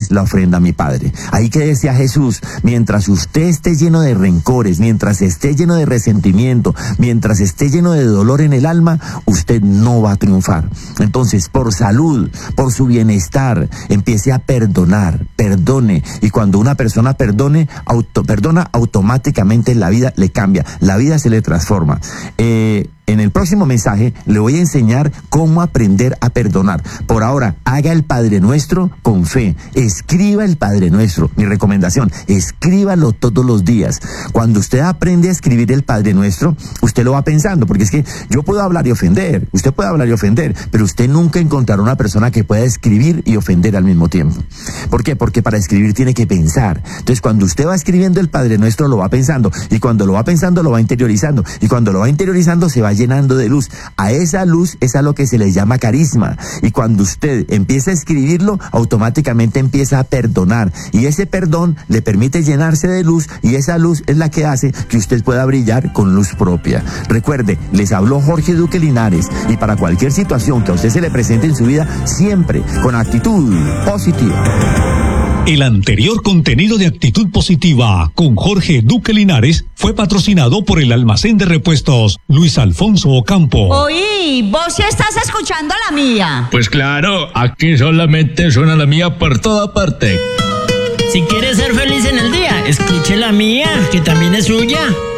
es la ofrenda a mi Padre. Ahí que decía Jesús, mientras usted esté lleno de rencores, mientras esté lleno de resentimiento, mientras esté lleno de dolor en el alma, usted no va a triunfar. Entonces, por salud, por su bienestar, empiece a perdonar, perdone. Y cuando una persona perdona, automáticamente la vida le cambia, la vida se le transforma. En el próximo mensaje le voy a enseñar cómo aprender a perdonar. Por ahora, haga el Padre Nuestro con fe. Escriba el Padre Nuestro. Mi recomendación, escríbalo todos los días. Cuando usted aprende a escribir el Padre Nuestro, usted lo va pensando, porque es que yo puedo hablar y ofender, usted puede hablar y ofender, pero usted nunca encontrará una persona que pueda escribir y ofender al mismo tiempo. ¿Por qué? Porque para escribir tiene que pensar. Entonces, cuando usted va escribiendo el Padre Nuestro, lo va pensando, y cuando lo va pensando, lo va interiorizando, y cuando lo va interiorizando, se va llenando de luz. A esa luz es a lo que se le llama carisma, y cuando usted empieza a escribirlo, automáticamente empieza a perdonar, y ese perdón le permite llenarse de luz, y esa luz es la que hace que usted pueda brillar con luz propia. Recuerde, les habló Jorge Duque Linares, y para cualquier situación que a usted se le presente en su vida, siempre con actitud positiva. El anterior contenido de Actitud Positiva con Jorge Duque Linares fue patrocinado por el almacén de repuestos Luis Alfonso Ocampo. Oí, vos sí estás escuchando la mía. Pues claro, aquí solamente suena la mía por toda parte. Si quieres ser feliz en el día, escuche la mía, que también es suya.